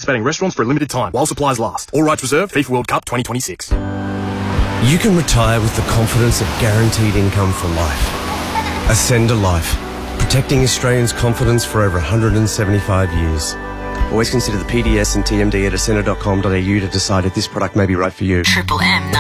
participating restaurants for a limited time while supplies last. All rights reserved. FIFA World Cup 2026. You can retire with the confidence of guaranteed income for life. Ascend a Life, protecting Australians' confidence for over 175 years. Always consider the PDS and TMD at ascender.com.au to decide if this product may be right for you. Triple M